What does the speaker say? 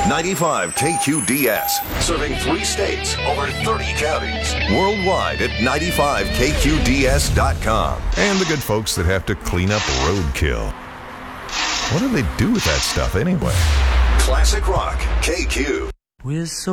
95 KQDS, serving 3 states, over 30 counties. Worldwide at 95KQDS.com. And the good folks that have to clean up roadkill. What do they do with that stuff anyway? Classic Rock, KQ. We're so